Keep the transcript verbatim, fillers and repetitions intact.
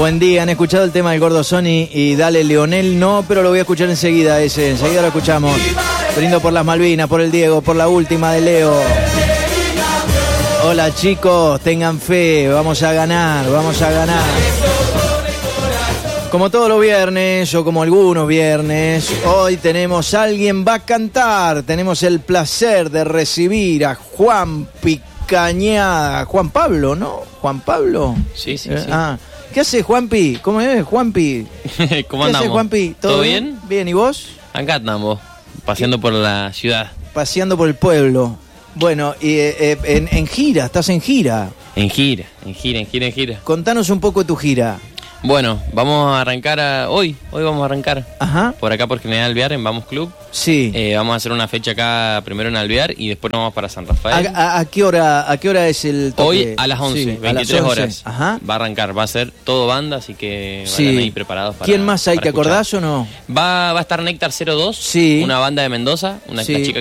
Buen día, han escuchado el tema del Gordo Sony y Dale Leonel, no, pero lo voy a escuchar enseguida ese, enseguida lo escuchamos. Brindo por las Malvinas, por el Diego, por la última de Leo. Hola chicos, tengan fe, vamos a ganar, vamos a ganar. Como todos los viernes, o como algunos viernes, hoy tenemos Alguien va a cantar. Tenemos el placer de recibir a Juan Picañada, Juan Pablo, ¿no? Juan Pablo. Sí, sí, eh, sí. Ah. ¿Qué hace Juanpi? ¿Cómo es, Juanpi? ¿Cómo ¿Qué andamos? hace, Juanpi? ¿Todo, ¿Todo bien? bien? Bien, ¿y vos? Acá andamos, paseando por la ciudad. Paseando por el pueblo. Bueno, y, eh, en, en gira, estás en gira. En gira, en gira, en gira, en gira. Contanos un poco de tu gira. Bueno, vamos a arrancar a, hoy, hoy vamos a arrancar. Ajá. Por acá por General Alvear, en Vamos Club. Sí. Eh, vamos a hacer una fecha acá primero en Alvear y después nos vamos para San Rafael. ¿A, a, a qué hora, a qué hora es el toque? Hoy a las once, Sí, veintitrés a las once. horas. Ajá. Va a arrancar, va a ser todo banda, así que Sí. vayan ahí preparados para. ¿Quién más hay? para ¿Te escuchar. acordás o no? Va, va a estar Néctar cero dos, Sí. una banda de Mendoza, una Sí. la chica